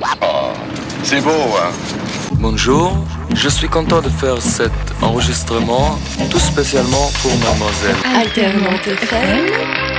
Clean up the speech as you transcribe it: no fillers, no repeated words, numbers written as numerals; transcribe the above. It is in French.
Oh, c'est beau, hein? Bonjour, je suis content de faire cet enregistrement tout spécialement pour mademoiselle. Alternante FM.